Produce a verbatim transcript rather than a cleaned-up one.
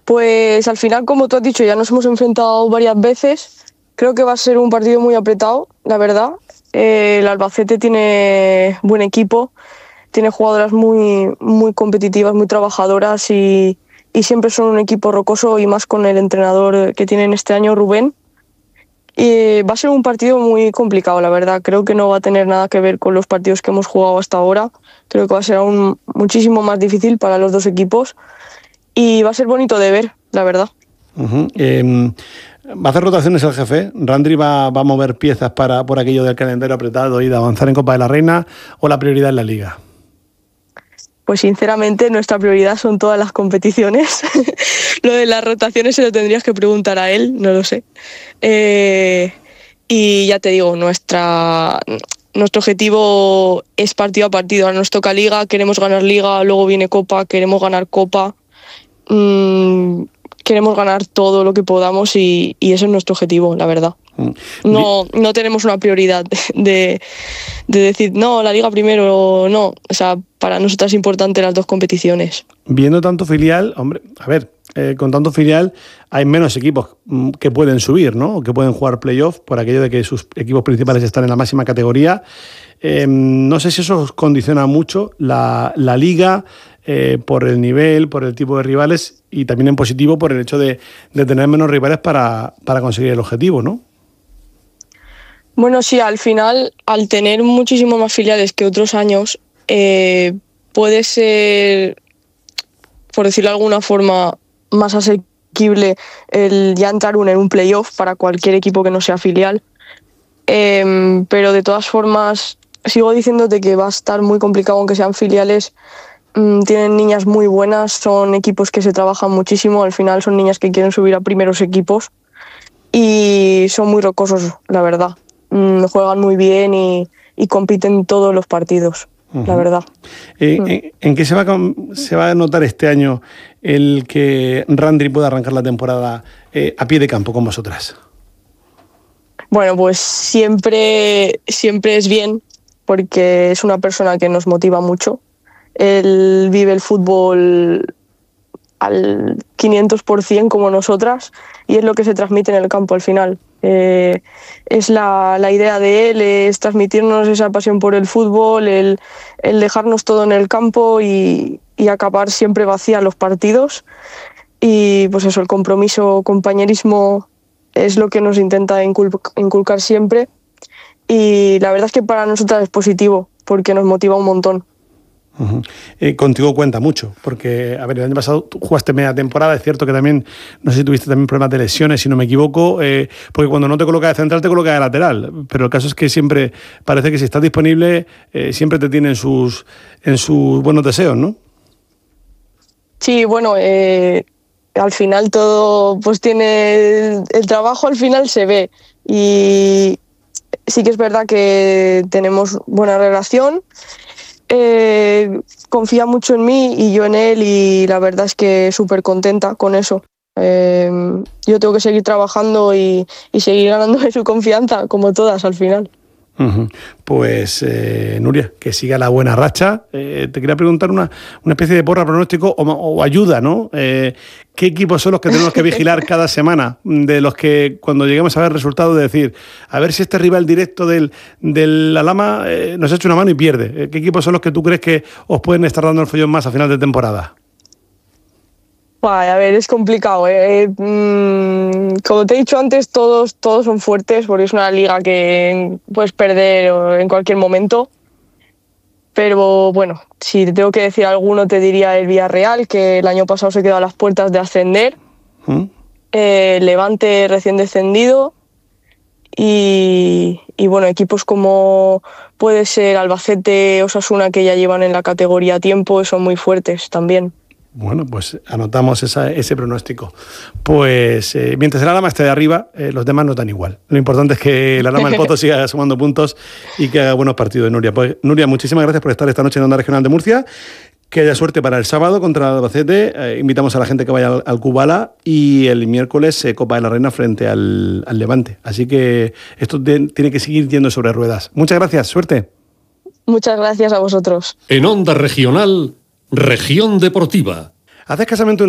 Pues al final, como tú has dicho, ya nos hemos enfrentado varias veces. Creo que va a ser un partido muy apretado, la verdad. Eh, el Albacete tiene buen equipo, tiene jugadoras muy, muy competitivas, muy trabajadoras y, y siempre son un equipo rocoso, y más con el entrenador que tienen este año, Rubén. Y va a ser un partido muy complicado, la verdad. Creo que no va a tener nada que ver con los partidos que hemos jugado hasta ahora. Creo que va a ser aún muchísimo más difícil para los dos equipos y va a ser bonito de ver, la verdad. Uh-huh. Eh, ¿Va a hacer rotaciones el jefe? ¿Randri va, va a mover piezas para por aquello del calendario apretado y de avanzar en Copa de la Reina, o la prioridad es la Liga? Pues sinceramente nuestra prioridad son todas las competiciones. Lo de las rotaciones se lo tendrías que preguntar a él, no lo sé. Eh, y ya te digo, nuestra, nuestro objetivo es partido a partido. Ahora nos toca Liga, queremos ganar Liga, luego viene Copa, queremos ganar Copa. Mm, queremos ganar todo lo que podamos y, y ese es nuestro objetivo, la verdad. No, no tenemos una prioridad de, de decir, no, la Liga primero, no. O sea, para nosotras es importante las dos competiciones. Viendo tanto filial, hombre, a ver, eh, con tanto filial hay menos equipos que pueden subir, ¿no? O que pueden jugar playoff por aquello de que sus equipos principales están en la máxima categoría. Eh, no sé si eso os condiciona mucho la, la Liga, eh, por el nivel, por el tipo de rivales, y también en positivo por el hecho de, de tener menos rivales para, para conseguir el objetivo, ¿no? Bueno, sí, al final, al tener muchísimo más filiales que otros años, eh, puede ser, por decirlo de alguna forma, más asequible el ya entrar en un playoff para cualquier equipo que no sea filial. Eh, pero de todas formas, sigo diciéndote que va a estar muy complicado aunque sean filiales. Mm, tienen niñas muy buenas, son equipos que se trabajan muchísimo. Al final son niñas que quieren subir a primeros equipos y son muy rocosos, la verdad. Mm, juegan muy bien y, y compiten todos los partidos, uh-huh. La verdad. Eh, mm. ¿en, ¿En qué se va, a, se va a notar este año el que Randri pueda arrancar la temporada eh, a pie de campo con vosotras? Bueno, pues siempre, siempre es bien, porque es una persona que nos motiva mucho. Él vive el fútbol al quinientos por ciento como nosotras y es lo que se transmite en el campo al final. Eh, es la, la idea de él, es transmitirnos esa pasión por el fútbol, el, el dejarnos todo en el campo y, y acabar siempre vacía los partidos. Y pues eso, el compromiso, compañerismo es lo que nos intenta incul- inculcar siempre y la verdad es que para nosotras es positivo porque nos motiva un montón. Uh-huh. Eh, contigo cuenta mucho, porque a ver, el año pasado tú jugaste media temporada, es cierto que también, no sé si tuviste también problemas de lesiones, si no me equivoco, eh, porque cuando no te coloca de central te coloca de lateral, pero el caso es que siempre parece que si estás disponible eh, siempre te tienen sus, en sus buenos deseos, ¿no? Sí, bueno, eh, al final todo pues tiene, el trabajo al final se ve y sí que es verdad que tenemos buena relación. Eh, confía mucho en mí y yo en él y la verdad es que súper contenta con eso. Eh, yo tengo que seguir trabajando y, y seguir ganándome su confianza, como todas al final. Uh-huh. Pues eh, Nuria, que siga la buena racha. Eh, te quería preguntar una, una especie de porra pronóstico o, o ayuda, ¿no? Eh, ¿Qué equipos son los que tenemos que vigilar cada semana? De los que cuando lleguemos a ver resultados de decir, a ver si este rival directo del, del Alhama eh, nos echa una mano y pierde. ¿Qué equipos son los que tú crees que os pueden estar dando el follón más a final de temporada? A ver, es complicado, ¿eh? Mm, como te he dicho antes, todos, todos son fuertes porque es una liga que puedes perder en cualquier momento. Pero bueno, si te tengo que decir alguno, te diría el Villarreal, que el año pasado se quedó a las puertas de ascender. ¿Mm? Eh, Levante recién descendido. Y, y bueno, equipos como puede ser Albacete, Osasuna, que ya llevan en la categoría tiempo, son muy fuertes también. Bueno, pues anotamos esa, ese pronóstico. Pues eh, mientras el Alhama esté de arriba, eh, los demás no dan igual. Lo importante es que el Alhama del Pozo siga sumando puntos y que haga buenos partidos, Nuria. Pues, Nuria, muchísimas gracias por estar esta noche en Onda Regional de Murcia. Que haya suerte para el sábado contra el Albacete. Eh, invitamos a la gente que vaya al, al Kubala y el miércoles eh, Copa de la Reina frente al, al Levante. Así que esto de, tiene que seguir yendo sobre ruedas. Muchas gracias, suerte. Muchas gracias a vosotros. En Onda Regional, Región Deportiva. Hace escasamente